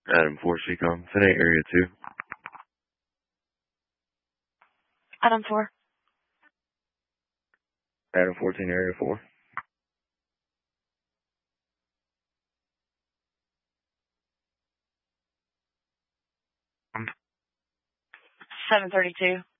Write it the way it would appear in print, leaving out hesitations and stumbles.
Adam 4 CCOM, 10-8 Area 2. Adam 4. Adam 14 Area 4. $732.